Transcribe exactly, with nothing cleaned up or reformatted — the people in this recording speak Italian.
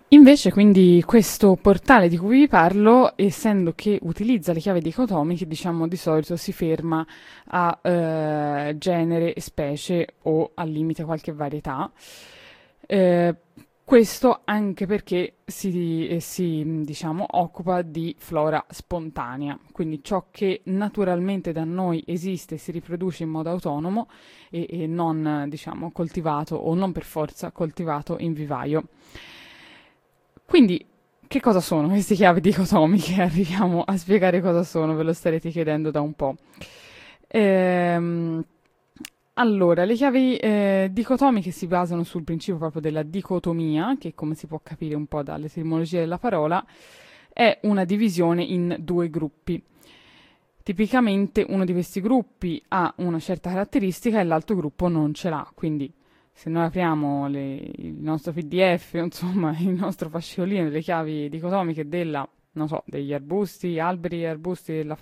Invece, quindi, questo portale di cui vi parlo, essendo che utilizza le chiavi dicotomiche, diciamo di solito si ferma a eh, genere, specie o al limite qualche varietà. Eh, Questo anche perché si, eh, si, diciamo, occupa di flora spontanea, quindi ciò che naturalmente da noi esiste e si riproduce in modo autonomo e, e non, eh, diciamo, coltivato o non per forza coltivato in vivaio. Quindi, che cosa sono queste chiavi dicotomiche? Arriviamo a spiegare cosa sono, ve lo starete chiedendo da un po'. Ehm, allora, le chiavi eh, dicotomiche si basano sul principio proprio della dicotomia, che come si può capire un po' dall'etimologia della parola, è una divisione in due gruppi. Tipicamente uno di questi gruppi ha una certa caratteristica e l'altro gruppo non ce l'ha, quindi se noi apriamo le- il nostro P D F, insomma, il nostro fascicolino delle chiavi dicotomiche della, non so, degli arbusti, alberi e arbusti della